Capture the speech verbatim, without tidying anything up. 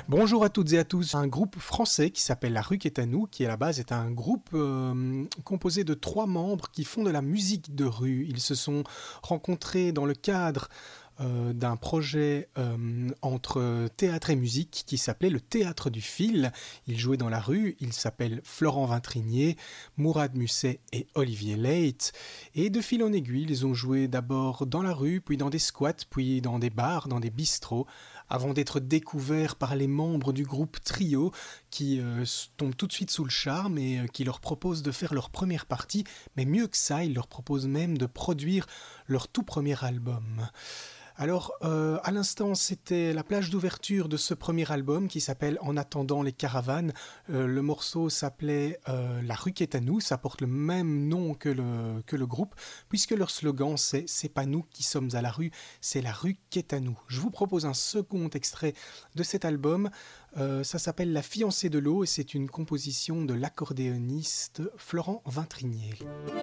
Bonjour à toutes et à tous. Un groupe français qui s'appelle La Rue qui est à nous, qui à la base est un groupe euh, composé de trois membres qui font de la musique de rue. Ils se sont rencontrés dans le cadre euh, d'un projet euh, entre théâtre et musique qui s'appelait le Théâtre du Fil. Ils jouaient dans la rue, ils s'appellent Florent Vintrinier, Mourad Musset et Olivier Leit. Et de fil en aiguille, ils ont joué d'abord dans la rue, puis dans des squats, puis dans des bars, dans des bistrots, avant d'être découverts par les membres du groupe Trio qui euh, tombent tout de suite sous le charme et euh, qui leur proposent de faire leur première partie, mais mieux que ça, ils leur proposent même de produire leur tout premier album. Alors, euh, à l'instant, c'était la plage d'ouverture de ce premier album qui s'appelle En attendant les caravanes. Euh, le morceau s'appelait euh, La rue qui est à nous, ça porte le même nom que le, que le groupe, puisque leur slogan c'est « C'est pas nous qui sommes à la rue, c'est la rue qui est à nous ». Je vous propose un second extrait de cet album, euh, ça s'appelle La fiancée de l'eau et c'est une composition de l'accordéoniste Florent Vintrinier.